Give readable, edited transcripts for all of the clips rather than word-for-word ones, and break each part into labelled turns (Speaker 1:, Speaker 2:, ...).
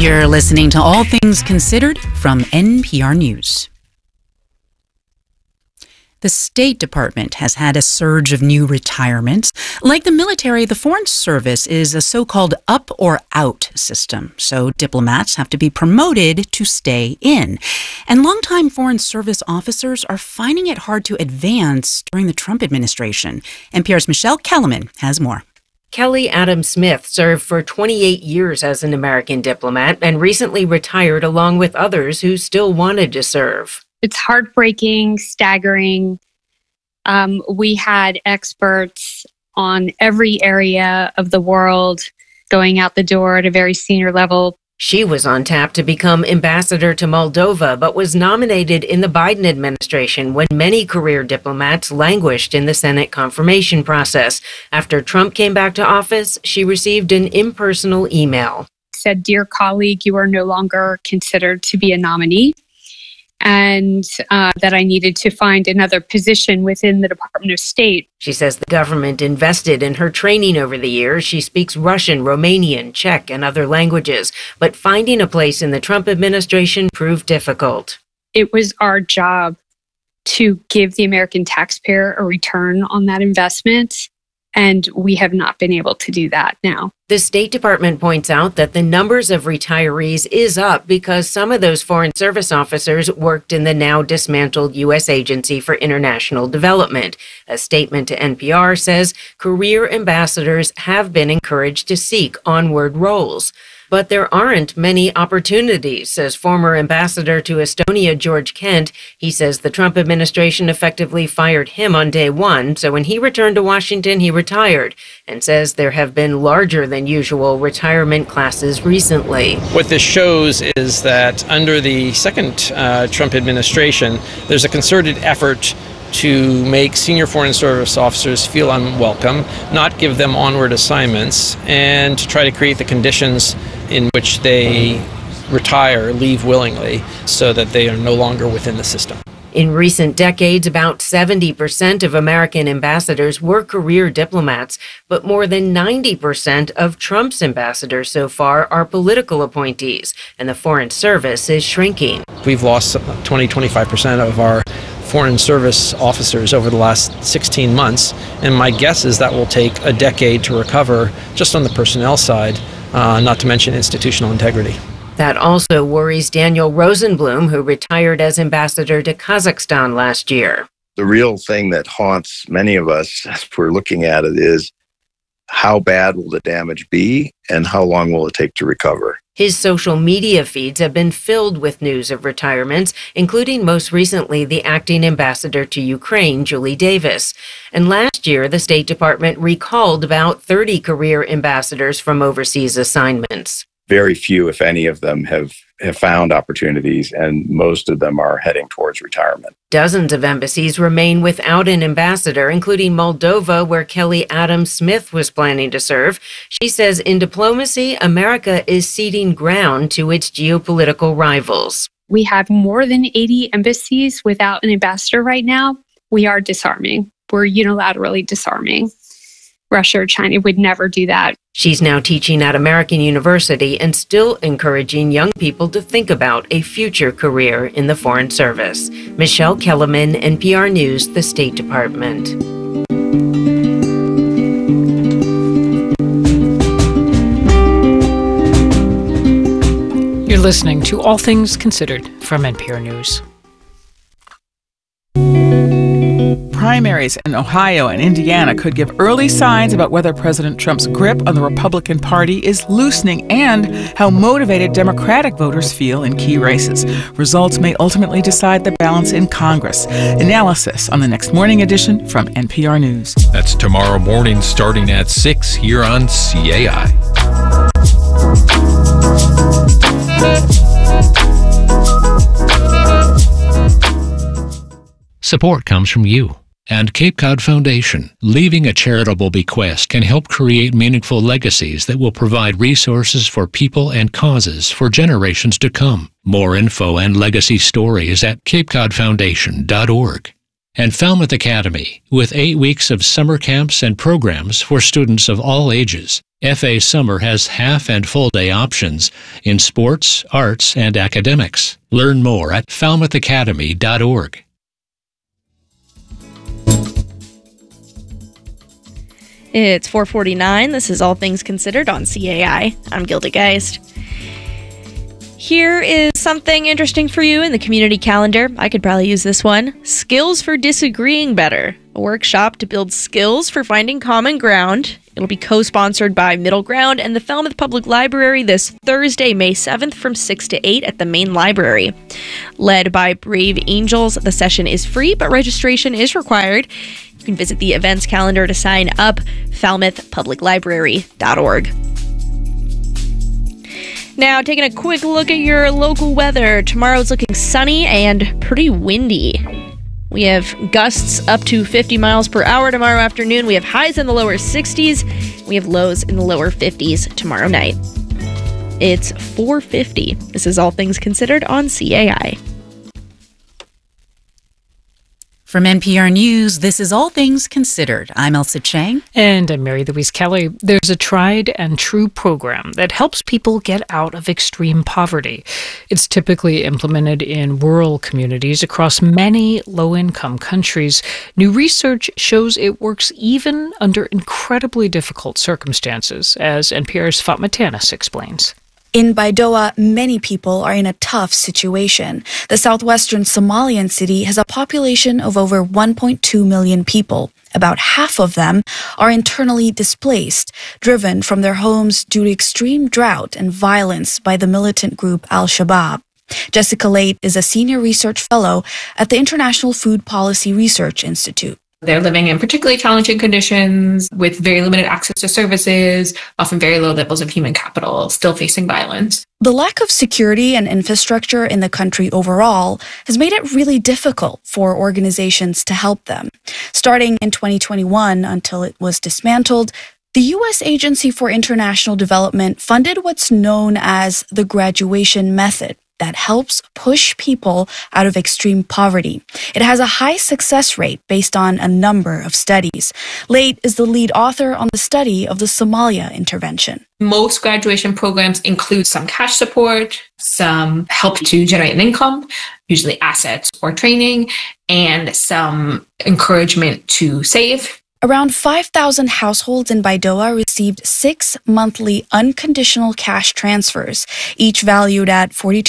Speaker 1: You're listening to All Things Considered from NPR News. The State Department has had a surge of new retirements. Like the military, the Foreign Service is a so-called up or out system. So diplomats have to be promoted to stay in. And longtime Foreign Service officers are finding it hard to advance during the Trump administration. NPR's Michelle Kellerman has more.
Speaker 2: Kelly Adam Smith served for 28 years as an American diplomat and recently retired along with others who still wanted to serve.
Speaker 3: It's heartbreaking, staggering. We had experts on every area of the world going out the door at a very senior level.
Speaker 2: She was on tap to become ambassador to Moldova, but was nominated in the Biden administration when many career diplomats languished in the Senate confirmation process. After Trump came back to office, she received an impersonal email.
Speaker 3: Said, "Dear colleague, you are no longer considered to be a nominee," and that I needed to find another position within the Department of State.
Speaker 2: She says the government invested in her training over the years. She speaks Russian, Romanian, Czech, and other languages, but finding a place in the Trump administration proved difficult.
Speaker 3: It was our job to give the American taxpayer a return on that investment, and we have not been able to do that now.
Speaker 2: The State Department points out that the numbers of retirees is up because some of those Foreign Service officers worked in the now dismantled U.S. Agency for International Development. A statement to NPR says career ambassadors have been encouraged to seek onward roles. But there aren't many opportunities, says former ambassador to Estonia, George Kent. He says the Trump administration effectively fired him on day one, so when he returned to Washington, he retired, and says there have been larger than usual retirement classes recently.
Speaker 4: What this shows is that under the second Trump administration, there's a concerted effort to make senior Foreign Service officers feel unwelcome, not give them onward assignments, and to try to create the conditions in which they retire, leave willingly, so that they are no longer within the system.
Speaker 2: In recent decades, about 70% of American ambassadors were career diplomats, but more than 90% of Trump's ambassadors so far are political appointees, and the Foreign Service is shrinking.
Speaker 4: We've lost 20-25% of our Foreign Service officers over the last 16 months, and my guess is that will take a decade to recover just on the personnel side, not to mention institutional integrity.
Speaker 2: That also worries Daniel Rosenblum, who retired as ambassador to Kazakhstan last year.
Speaker 5: The real thing that haunts many of us as we're looking at it is how bad will the damage be and how long will it take to recover?
Speaker 2: His social media feeds have been filled with news of retirements, including most recently the acting ambassador to Ukraine, Julie Davis. And last year, the State Department recalled about 30 career ambassadors from overseas assignments.
Speaker 5: Very few, if any of them, have found opportunities, and most of them are heading towards retirement.
Speaker 2: Dozens of embassies remain without an ambassador, including Moldova, where Kelly Adam Smith was planning to serve. She says in diplomacy, America is ceding ground to its geopolitical rivals.
Speaker 3: We have more than 80 embassies without an ambassador right now. We are disarming. We're unilaterally disarming. Russia or China would never do that.
Speaker 2: She's now teaching at American University and still encouraging young people to think about a future career in the Foreign Service. Michelle Kellerman, NPR News, the State Department.
Speaker 6: You're listening to All Things Considered from NPR News.
Speaker 7: Primaries in Ohio and Indiana could give early signs about whether President Trump's grip on the Republican Party is loosening and how motivated Democratic voters feel in key races. Results may ultimately decide the balance in Congress. Analysis on the next morning edition from NPR News.
Speaker 8: That's tomorrow morning starting at 6 here on CAI.
Speaker 9: Support comes from you and Cape Cod Foundation. Leaving a charitable bequest can help create meaningful legacies that will provide resources for people and causes for generations to come. More info and legacy stories at capecodfoundation.org. And Falmouth Academy, with 8 weeks of summer camps and programs for students of all ages. FA Summer has half and full day options in sports, arts, and academics. Learn more at falmouthacademy.org.
Speaker 10: It's 4:49. This is All Things Considered on CAI. I'm Gilda Geist. Here is something interesting for you in the community calendar. I could probably use this one. Skills for Disagreeing Better, a workshop to build skills for finding common ground. It'll be co-sponsored by Middle Ground and the Falmouth Public Library this Thursday, May 7th from 6 to 8 at the main library. Led by Brave Angels, the session is free, but registration is required. You can visit the events calendar to sign up, falmouthpubliclibrary.org. Now, taking a quick look at your local weather. Tomorrow's looking sunny and pretty windy. We have gusts up to 50 miles per hour tomorrow afternoon. We have highs in the lower 60s. We have lows in the lower 50s tomorrow night. It's 4:50. This is All Things Considered on CAI.
Speaker 1: From NPR News, this is All Things Considered. I'm Elsa Chang.
Speaker 6: And I'm Mary Louise Kelly. There's a tried and true program that helps people get out of extreme poverty. It's typically implemented in rural communities across many low-income countries. New research shows it works even under incredibly difficult circumstances, as NPR's Fatma Tanis explains.
Speaker 11: In Baidoa, many people are in a tough situation. The southwestern Somalian city has a population of over 1.2 million people. About half of them are internally displaced, driven from their homes due to extreme drought and violence by the militant group Al-Shabaab. Jessica Late is a senior research fellow at the International Food Policy Research Institute.
Speaker 12: They're living in particularly challenging conditions with very limited access to services, often very low levels of human capital, still facing violence.
Speaker 11: The lack of security and infrastructure in the country overall has made it really difficult for organizations to help them. Starting in 2021 until it was dismantled, the U.S. Agency for International Development funded what's known as the graduation method that helps push people out of extreme poverty. It has a high success rate based on a number of studies. Late is the lead author on the study of the Somalia intervention.
Speaker 12: Most graduation programs include some cash support, some help to generate an income, usually assets or training, and some encouragement to save.
Speaker 11: Around 5,000 households in Baidoa received 6 monthly unconditional cash transfers, each valued at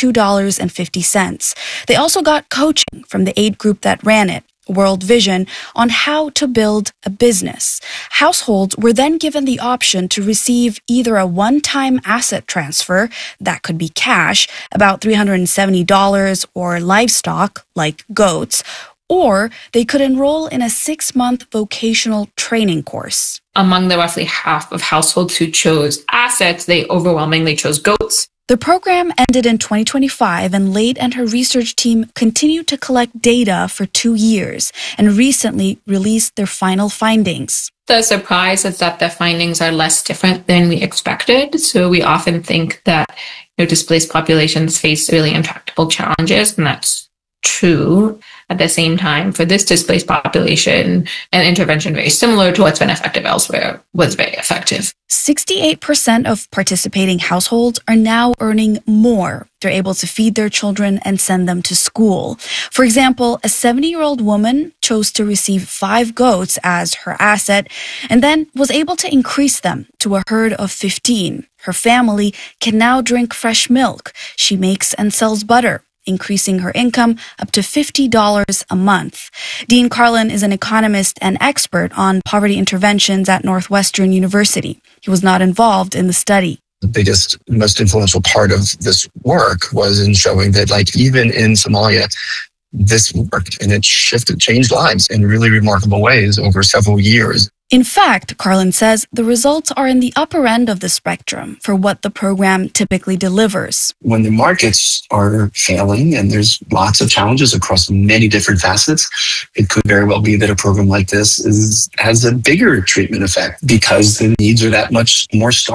Speaker 11: $42.50. They also got coaching from the aid group that ran it, World Vision, on how to build a business. Households were then given the option to receive either a one-time asset transfer, that could be cash, about $370, or livestock, like goats, or they could enroll in a 6-month vocational training course.
Speaker 12: Among the roughly half of households who chose assets, they overwhelmingly chose goats.
Speaker 11: The program ended in 2025, and Late and her research team continued to collect data for 2 years and recently released their final findings.
Speaker 12: The surprise is that the findings are less different than we expected. So we often think that displaced populations face really intractable challenges, and that's true. At the same time, for this displaced population, an intervention very similar to what's been effective elsewhere was very effective.
Speaker 11: 68% of participating households are now earning more. They're able to feed their children and send them to school. For example, a 70-year-old woman chose to receive 5 goats as her asset and then was able to increase them to a herd of 15. Her family can now drink fresh milk. She makes and sells butter, increasing her income up to $50 a month. Dean Carlin is an economist and expert on poverty interventions at Northwestern University. He was not involved in the study.
Speaker 13: The biggest, most influential part of this work was in showing that, even in Somalia, this worked and it changed lives in really remarkable ways over several years.
Speaker 11: In fact, Carlin says the results are in the upper end of the spectrum for what the program typically delivers.
Speaker 13: When the markets are failing and there's lots of challenges across many different facets, it could very well be that a program like this has a bigger treatment effect because the needs are that much more stark.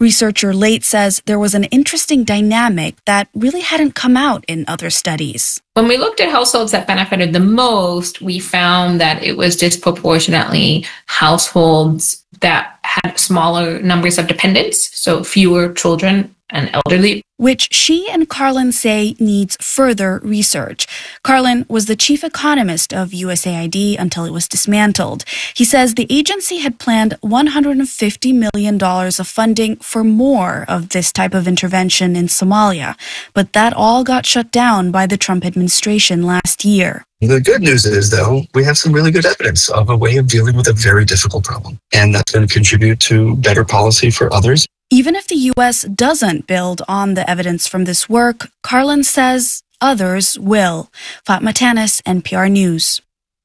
Speaker 11: Researcher Late says there was an interesting dynamic that really hadn't come out in other studies.
Speaker 12: When we looked at households that benefited the most, we found that it was disproportionately households that had smaller numbers of dependents, so fewer children and elderly.
Speaker 11: Which she and Carlin say needs further research. Carlin was the chief economist of USAID until it was dismantled. He says the agency had planned $150 million of funding for more of this type of intervention in Somalia, but that all got shut down by the Trump administration last year.
Speaker 13: The good news is, though, we have some really good evidence of a way of dealing with a very difficult problem, and that's going to contribute to better policy for others.
Speaker 11: Even if the U.S. doesn't build on the evidence from this work, Carlin says others will. Fatma Tanis, NPR News.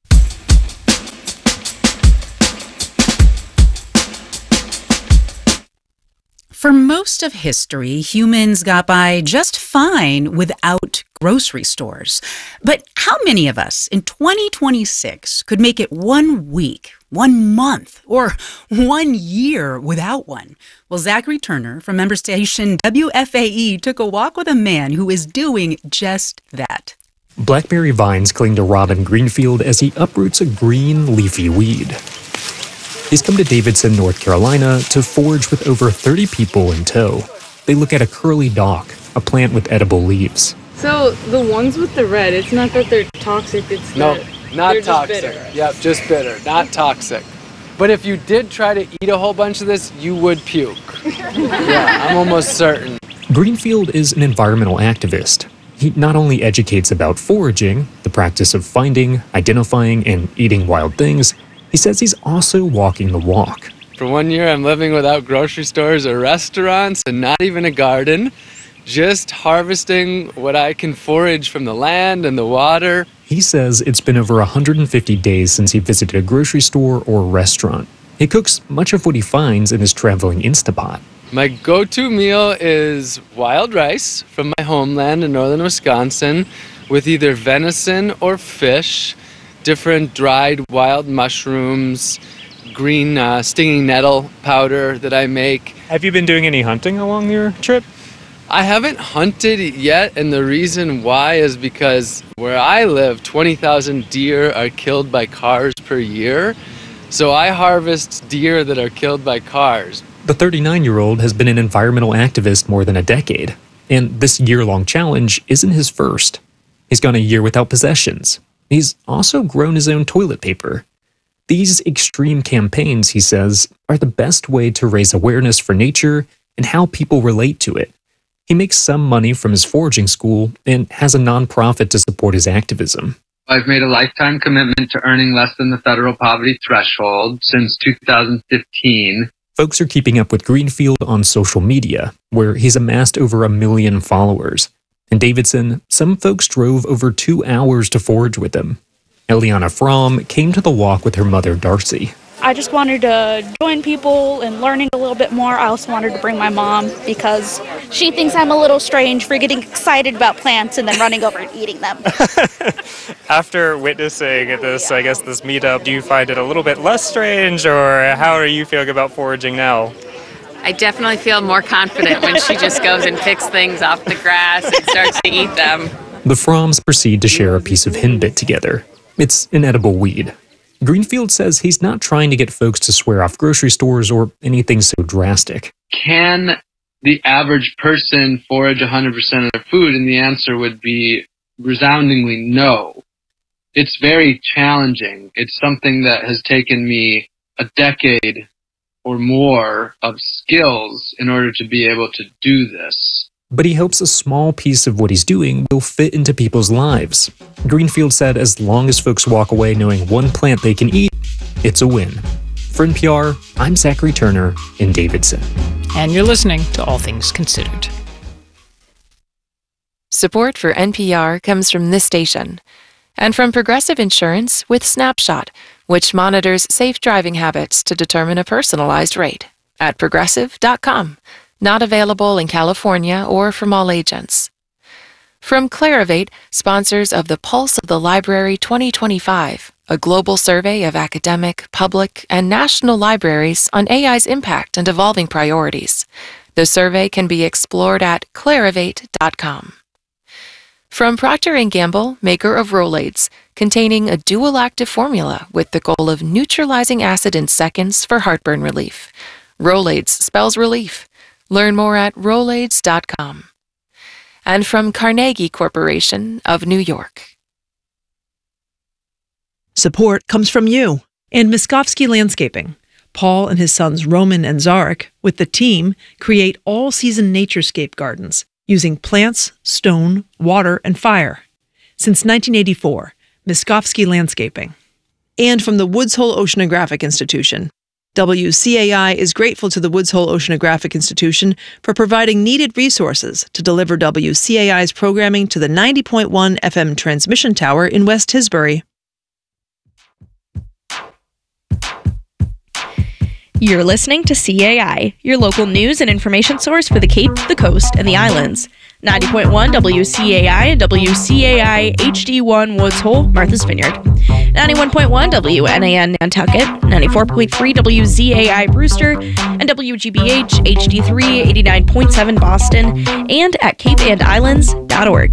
Speaker 1: For most of history, humans got by just fine without grocery stores. But how many of us in 2026 could make it 1 week, 1 month, or 1 year without one? Well, Zachary Turner from member station WFAE took a walk with a man who is doing just that.
Speaker 14: Blackberry vines cling to Robin Greenfield as he uproots a green, leafy weed. He's come to Davidson, North Carolina, to forage with over 30 people in tow. They look at a curly dock, a plant with edible leaves.
Speaker 15: So the ones with the red, it's not that they're toxic, it's
Speaker 16: not
Speaker 15: they're
Speaker 16: toxic.
Speaker 15: Just bitter.
Speaker 16: Yep, just bitter, not toxic. But if you did try to eat a whole bunch of this, you would puke. Yeah, I'm almost certain.
Speaker 14: Greenfield is an environmental activist. He not only educates about foraging, the practice of finding, identifying, and eating wild things, he says he's also walking the walk.
Speaker 16: For 1 year, I'm living without grocery stores or restaurants and not even a garden, just harvesting what I can forage from the land and the water.
Speaker 14: He says it's been over 150 days since he visited a grocery store or restaurant. He cooks much of what he finds in his traveling Instapot.
Speaker 16: My go-to meal is wild rice from my homeland in northern Wisconsin with either venison or fish, different dried wild mushrooms, green stinging nettle powder that I make.
Speaker 14: Have you been doing any hunting along your trip?
Speaker 16: I haven't hunted yet, and the reason why is because where I live, 20,000 deer are killed by cars per year. So I harvest deer that are killed by cars.
Speaker 14: The 39-year-old has been an environmental activist more than a decade, and this year-long challenge isn't his first. He's gone a year without possessions. He's also grown his own toilet paper. These extreme campaigns, he says, are the best way to raise awareness for nature and how people relate to it. He makes some money from his foraging school and has a nonprofit to support his activism.
Speaker 17: I've made a lifetime commitment to earning less than the federal poverty threshold since 2015.
Speaker 14: Folks are keeping up with Greenfield on social media, where he's amassed over 1 million followers. In Davidson, some folks drove over 2 hours to forage with him. Eliana Fromm came to the walk with her mother, Darcy.
Speaker 18: I just wanted to join people and learning a little bit more. I also wanted to bring my mom because she thinks I'm a little strange for getting excited about plants and then running over and eating them.
Speaker 19: After witnessing this, I guess, this meetup, do you find it a little bit less strange, or how are you feeling about foraging now?
Speaker 20: I definitely feel more confident when she just goes and picks things off the grass and starts to eat them.
Speaker 14: The Fromms proceed to share a piece of henbit together. It's an edible weed. Greenfield says he's not trying to get folks to swear off grocery stores or anything so drastic.
Speaker 17: Can the average person forage 100% of their food? And the answer would be resoundingly no. It's very challenging. It's something that has taken me a decade or more of skills in order to be able to do this.
Speaker 14: But he hopes a small piece of what he's doing will fit into people's lives. Greenfield said as long as folks walk away knowing one plant they can eat, it's a win. For NPR, I'm Zachary Turner in Davidson.
Speaker 6: And you're listening to All Things Considered.
Speaker 21: Support for NPR comes from this station and from Progressive Insurance with Snapshot, which monitors safe driving habits to determine a personalized rate at progressive.com. Not available in California or from all agents. From Clarivate, sponsors of the Pulse of the Library 2025, a global survey of academic, public, and national libraries on AI's impact and evolving priorities. The survey can be explored at clarivate.com. From Procter & Gamble, maker of Rolaids, containing a dual active formula with the goal of neutralizing acid in seconds for heartburn relief. Rolaids spells relief. Learn more at Rolaids.com. And from Carnegie Corporation of New York.
Speaker 4: Support comes from you and Miskovsky Landscaping. Paul and his sons Roman and Zarek, with the team, create all-season naturescape gardens using plants, stone, water, and fire. Since 1984, Miskovsky Landscaping. And from the Woods Hole Oceanographic Institution. WCAI is grateful to the Woods Hole Oceanographic Institution for providing needed resources to deliver WCAI's programming to the 90.1 FM transmission tower in West Tisbury.
Speaker 10: You're listening to CAI, your local news and information source for the Cape, the Coast, and the Islands. 90.1 WCAI and WCAI HD1 Woods Hole, Martha's Vineyard. 91.1 WNAN Nantucket, 94.3 WZAI Brewster, and WGBH HD3 89.7 Boston, and at capeandislands.org.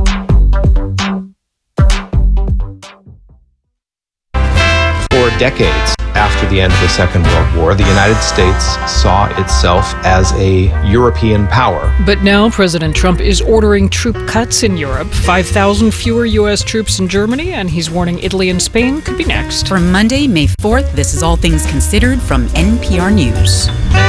Speaker 22: For decades after the end of the Second World War, the United States saw itself as a European power.
Speaker 6: But now President Trump is ordering troop cuts in Europe, 5,000 fewer U.S. troops in Germany, and he's warning Italy and Spain could be next.
Speaker 1: For Monday, May 4th, this is All Things Considered from NPR News.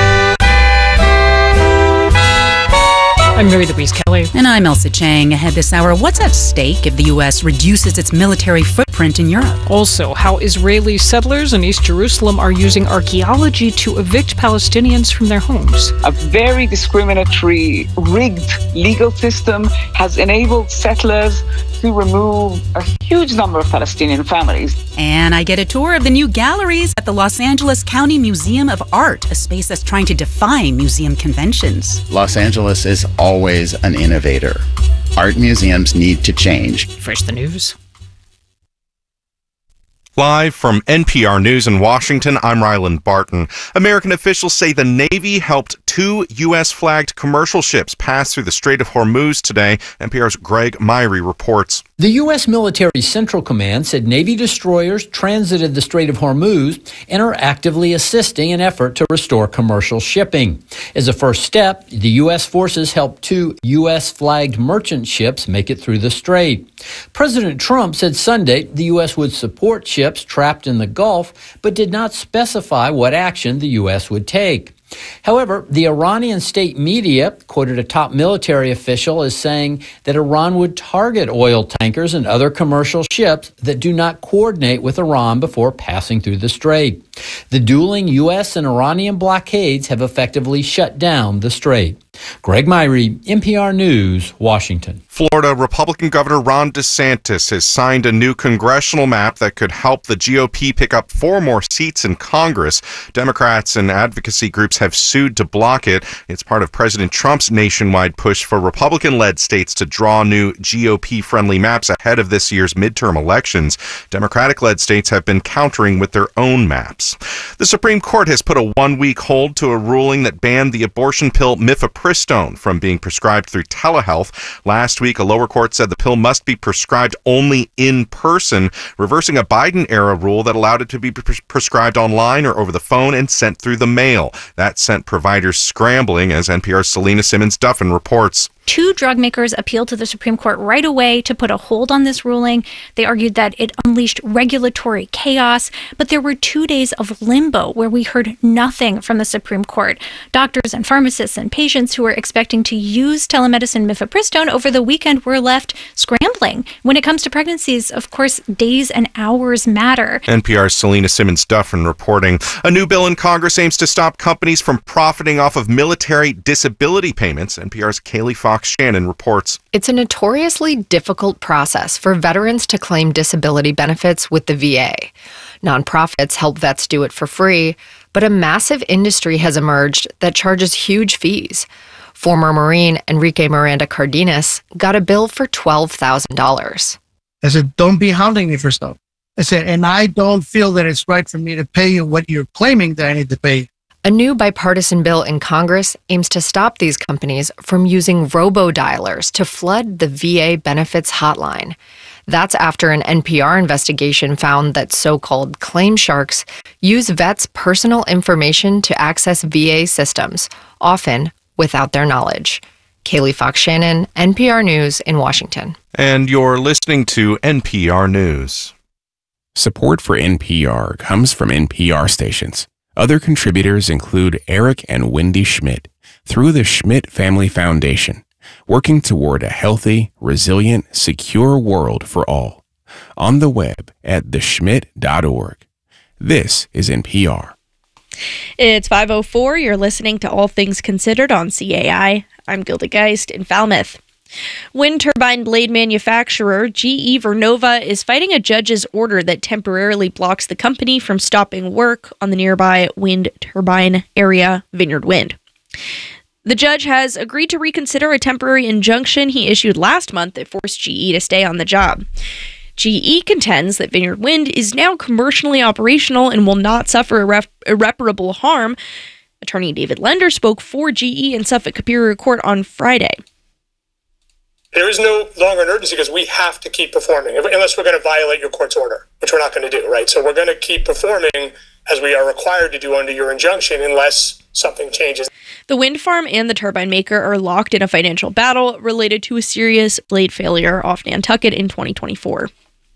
Speaker 6: I'm Mary Louise Kelly.
Speaker 1: And I'm Elsa Chang. Ahead this hour, what's at stake if the U.S. reduces its military footprint in Europe?
Speaker 6: Also, how Israeli settlers in East Jerusalem are using archaeology to evict Palestinians from their homes.
Speaker 23: A very discriminatory, rigged legal system has enabled settlers to remove a huge number of Palestinian families.
Speaker 1: And I get a tour of the new galleries at the Los Angeles County Museum of Art, a space that's trying to defy museum conventions.
Speaker 24: Los Angeles is always an innovator. Art museums need to change.
Speaker 6: First, the news.
Speaker 25: Live from NPR News in Washington, I'm Ryland Barton. American officials say the Navy helped 2 U.S.-flagged commercial ships pass through the Strait of Hormuz today. NPR's Greg Myrie reports.
Speaker 26: The U.S. Military Central Command said Navy destroyers transited the Strait of Hormuz and are actively assisting an effort to restore commercial shipping. As a first step, the U.S. forces helped 2 U.S.-flagged merchant ships make it through the strait. President Trump said Sunday the U.S. would support ships trapped in the Gulf, but did not specify what action the U.S. would take. However, the Iranian state media quoted a top military official as saying that Iran would target oil tankers and other commercial ships that do not coordinate with Iran before passing through the strait. The dueling U.S. and Iranian blockades have effectively shut down the strait. Greg Myrie, NPR News, Washington.
Speaker 25: Florida Republican Governor Ron DeSantis has signed a new congressional map that could help the GOP pick up 4 more seats in Congress. Democrats and advocacy groups have sued to block it. It's part of President Trump's nationwide push for Republican-led states to draw new GOP-friendly maps ahead of this year's midterm elections. Democratic-led states have been countering with their own maps. The Supreme Court has put a 1-week hold to a ruling that banned the abortion pill mifepristone from being prescribed through telehealth. Last week, a lower court said the pill must be prescribed only in person, reversing a Biden-era rule that allowed it to be prescribed online or over the phone and sent through the mail. That sent providers scrambling, as NPR's Selena Simmons-Duffin reports.
Speaker 27: 2 drug makers appealed to the Supreme Court right away to put a hold on this ruling. They argued that it unleashed regulatory chaos, but there were 2 days of limbo where we heard nothing from the Supreme Court. Doctors and pharmacists and patients who were expecting to use telemedicine mifepristone over the weekend were left scrambling. When it comes to pregnancies, of course, days and hours matter.
Speaker 25: NPR's Selena Simmons-Duffin reporting. A new bill in Congress aims to stop companies from profiting off of military disability payments. NPR's Kaylee Fox-Shannon reports.
Speaker 28: It's a notoriously difficult process for veterans to claim disability benefits with the VA. Nonprofits help vets do it for free, but a massive industry has emerged that charges huge fees. Former Marine Enrique Miranda Cardenas got a bill for $12,000.
Speaker 29: I said, don't be hounding me for stuff. I said, and I don't feel that it's right for me to pay you what you're claiming that I need to pay.
Speaker 28: A new bipartisan bill in Congress aims to stop these companies from using robo-dialers to flood the VA benefits hotline. That's after an NPR investigation found that so-called claim sharks use vets' personal information to access VA systems, often without their knowledge. Kaylee Fox-Shannon, NPR News in Washington.
Speaker 25: And you're listening to NPR News.
Speaker 2: Support for NPR comes from NPR stations. Other contributors include Eric and Wendy Schmidt through the Schmidt Family Foundation, working toward a healthy, resilient, secure world for all. On the web at theschmidt.org. This is NPR.
Speaker 10: It's 5:04. You're listening to All Things Considered on CAI. I'm Gilda Geist in Falmouth. Wind turbine blade manufacturer GE Vernova is fighting a judge's order that temporarily blocks the company from stopping work on the nearby wind turbine area, Vineyard Wind. The judge has agreed to reconsider a temporary injunction he issued last month that forced GE to stay on the job. GE contends that Vineyard Wind is now commercially operational and will not suffer irreparable harm. Attorney David Lender spoke for GE in Suffolk Superior Court on Friday.
Speaker 3: There is no longer an urgency because we have to keep performing, unless we're going to violate your court's order, which we're not going to do, right? So we're going to keep performing as we are required to do under your injunction unless something changes.
Speaker 10: The wind farm and the turbine maker are locked in a financial battle related to a serious blade failure off Nantucket in 2024.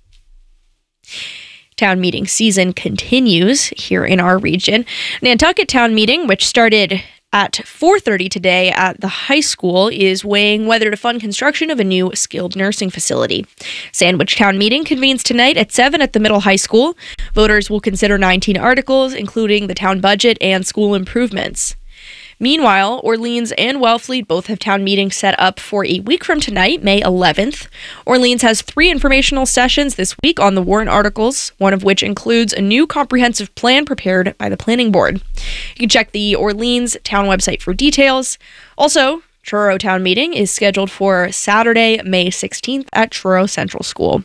Speaker 10: Town meeting season continues here in our region. Nantucket Town Meeting, which started at 4:30 today at the high school, is weighing whether to fund construction of a new skilled nursing facility. Sandwich Town Meeting convenes tonight at 7 at the middle high school. Voters will consider 19 articles, including the town budget and school improvements. Meanwhile, Orleans and Wellfleet both have town meetings set up for a week from tonight, May 11th. Orleans has 3 informational sessions this week on the warrant articles, one of which includes a new comprehensive plan prepared by the planning board. You can check the Orleans town website for details. Also, Truro Town Meeting is scheduled for Saturday, May 16th at Truro Central School.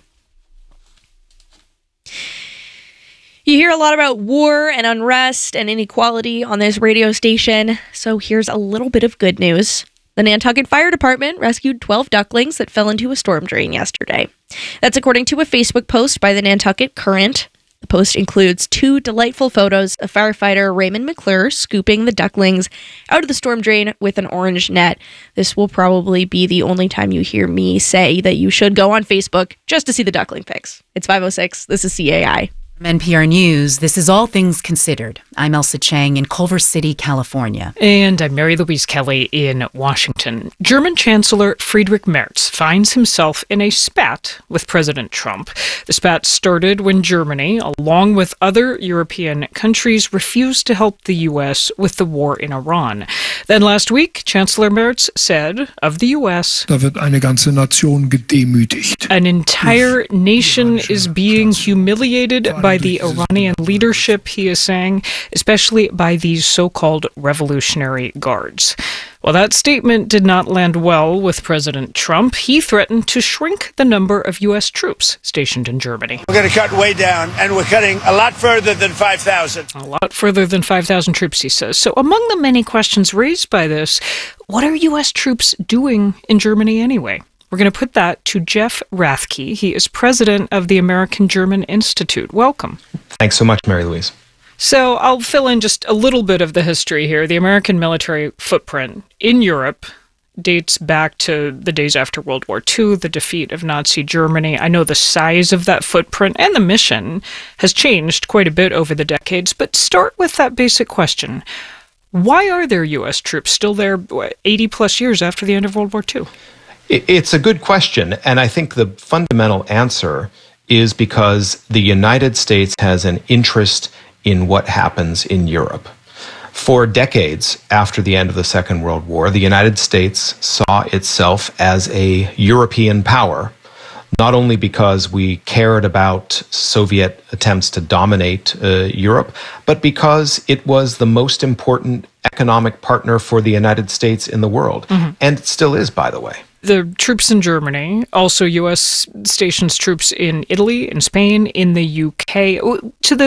Speaker 10: You hear a lot about war and unrest and inequality on this radio station, so here's a little bit of good news. The Nantucket Fire Department rescued 12 ducklings that fell into a storm drain yesterday. That's according to a Facebook post by the Nantucket Current. The post includes 2 delightful photos of firefighter Raymond McClure scooping the ducklings out of the storm drain with an orange net. This will probably be the only time you hear me say that you should go on Facebook just to see the duckling pics. It's 5:06. This is CAI.
Speaker 1: From NPR News, this is All Things Considered. I'm Elsa Chang in Culver City, California.
Speaker 6: And I'm Mary Louise Kelly in Washington. German Chancellor Friedrich Merz finds himself in a spat with President Trump. The spat started when Germany, along with other European countries, refused to help the U.S. with the war in Iran. Then last week, Chancellor Merz said of the U.S.,
Speaker 5: Da wird eine ganze Nation gedemütigt.
Speaker 6: An entire nation is being humiliated by the Iranian leadership, he is saying, especially by these so-called Revolutionary Guards. Well, that statement did not land well with President Trump. He threatened to shrink the number of U.S. troops stationed in Germany.
Speaker 7: We're going to cut way down, and we're cutting a lot further than 5,000.
Speaker 6: A lot further than 5,000 troops, he says. So among the many questions raised by this, what are U.S. troops doing in Germany anyway? We're going to put that to Jeff Rathke. He is president of the American German Institute. Welcome.
Speaker 22: Thanks so much, Mary Louise.
Speaker 6: So I'll fill in just a little bit of the history here. The American military footprint in Europe dates back to the days after World War II, the defeat of Nazi Germany. I know the size of that footprint and the mission has changed quite a bit over the decades, but start with that basic question. Why are there U.S. troops still there 80 plus years after the end of World War II?
Speaker 22: It's a good question, and I think the fundamental answer is because the United States has an interest in what happens in Europe. For decades after the end of the Second World War, the United States saw itself as a European power, not only because we cared about Soviet attempts to dominate Europe, but because it was the most important economic partner for the United States in the world, and it still is, by the way.
Speaker 6: The troops in Germany, also U.S. stations troops in Italy, in Spain, in the UK. To the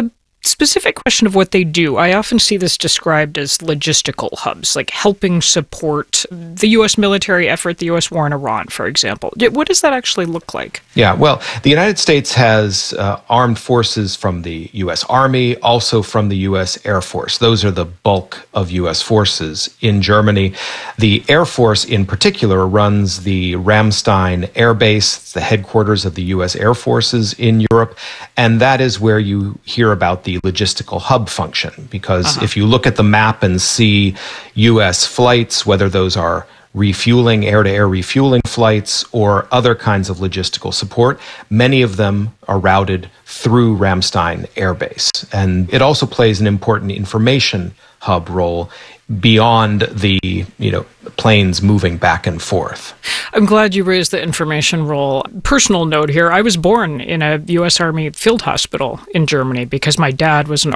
Speaker 6: specific question of what they do, I often see this described as logistical hubs, like helping support the U.S. military effort, the U.S. war in Iran, for example. What does that actually look like?
Speaker 22: Yeah, well, the United States has armed forces from the U.S. Army, also from the U.S. Air Force. Those are the bulk of U.S. forces in Germany. The Air Force in particular runs the Ramstein Air Base. It's the headquarters of the U.S. Air Forces in Europe, and that is where you hear about the logistical hub function, because if you look at the map and see U.S. flights, whether those are refueling, air-to-air refueling flights, or other kinds of logistical support, many of them are routed through Ramstein Air Base. And it also plays an important information hub role beyond the planes moving back and forth.
Speaker 6: I'm glad you raised the information role. Personal note here, I was born in a U.S. Army field hospital in Germany because my dad was an